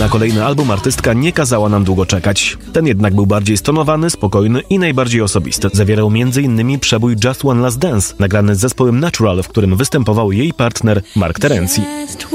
Na kolejny album artystka nie kazała nam długo czekać. Ten jednak był bardziej stonowany, spokojny i najbardziej osobisty. Zawierał m.in. przebój Just One Last Dance, nagrany z zespołem Natural, w którym występował jej partner Mark Terenzi.